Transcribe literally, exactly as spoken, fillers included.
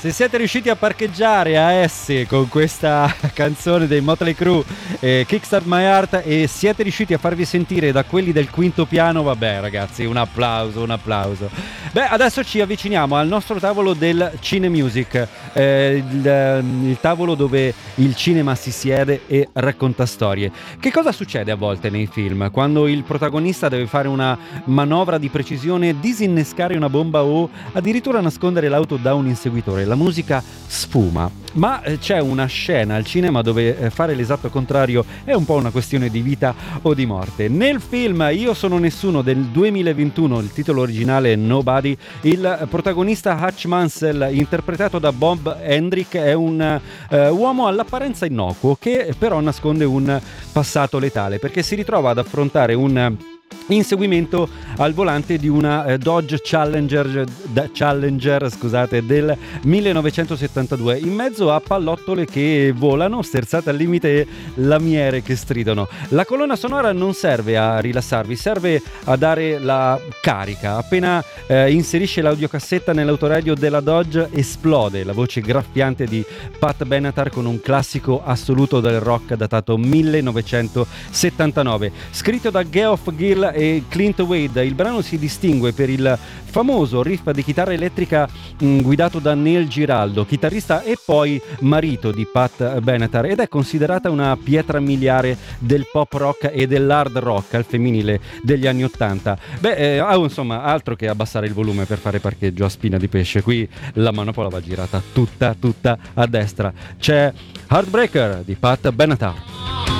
Se siete riusciti a parcheggiare a S con questa canzone dei Motley Crue, eh, Kickstart My Heart, e siete riusciti a farvi sentire da quelli del quinto piano, vabbè ragazzi, un applauso, un applauso. Beh, adesso ci avviciniamo al nostro tavolo del Cinemusic, eh, il, il tavolo dove il cinema si siede e racconta storie. Che cosa succede a volte nei film? Quando il protagonista deve fare una manovra di precisione, disinnescare una bomba o addirittura nascondere l'auto da un inseguitore. La musica sfuma, ma eh, c'è una scena al cinema dove eh, fare l'esatto contrario è un po' una questione di vita o di morte. Nel film Io sono nessuno del duemilaventuno, il titolo originale è Nobody, il protagonista Hutch Mansell, interpretato da Bob Hendrick, è un eh, uomo all'apparenza innocuo che però nasconde un passato letale, perché si ritrova ad affrontare un inseguimento al volante di una eh, Dodge Challenger, da, Challenger scusate, del millenovecentosettantadue, in mezzo a pallottole che volano, sterzate al limite e lamiere che stridono. La colonna sonora non serve a rilassarvi, serve a dare la carica. Appena eh, inserisce l'audiocassetta nell'autoradio della Dodge, esplode la voce graffiante di Pat Benatar con un classico assoluto del rock datato millenovecentosettantanove, scritto da Geoff Gill e Clint Wade. Il brano si distingue per il famoso riff di chitarra elettrica mh, guidato da Neil Giraldo, chitarrista e poi marito di Pat Benatar, ed è considerata una pietra miliare del pop rock e dell'hard rock al femminile degli anni ottanta. Beh, eh, ah, insomma, altro che abbassare il volume per fare parcheggio a spina di pesce. Qui la manopola va girata tutta, tutta a destra. C'è Heartbreaker di Pat Benatar.